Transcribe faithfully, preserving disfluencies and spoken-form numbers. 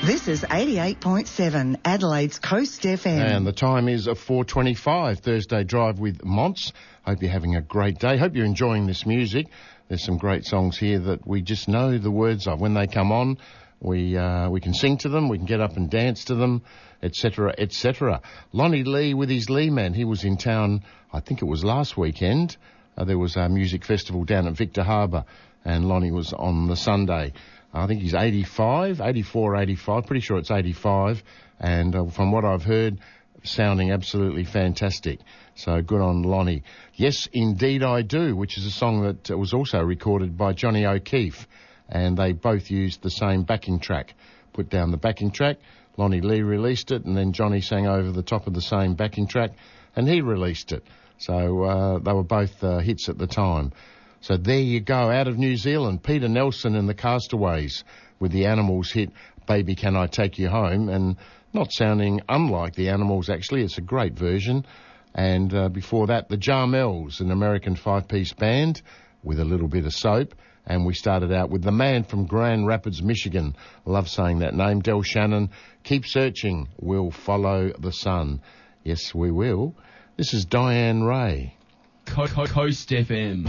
This is eighty-eight point seven, Adelaide's Coast F M. And the time is four twenty-five, Thursday Drive with Monts. Hope you're having a great day. Hope you're enjoying this music. There's some great songs here that we just know the words of. When they come on, we uh, we can sing to them, we can get up and dance to them, et cetera, et cetera. Lonnie Lee with his Lee Man. He was in town, I think it was last weekend. Uh, there was a music festival down at Victor Harbour, and Lonnie was on the Sunday. I think he's eighty-five, eighty-four, eighty-five, pretty sure it's eighty-five, and uh, from what I've heard, sounding absolutely fantastic. So good on Lonnie. Yes, Indeed I Do, which is a song that was also recorded by Johnny O'Keefe, and they both used the same backing track. Put down the backing track, Lonnie Lee released it, and then Johnny sang over the top of the same backing track, and he released it. So uh, they were both uh, hits at the time. So there you go, out of New Zealand, Peter Nelson and the Castaways with the Animals hit Baby Can I Take You Home, and not sounding unlike the Animals actually, it's a great version. And uh, before that, the Jarmels, an American five-piece band with a little bit of soap, and we started out with the man from Grand Rapids, Michigan. Love saying that name, Del Shannon. Keep searching, we'll follow the sun. Yes, we will. This is Diane Ray. Co- Co- Coast F M.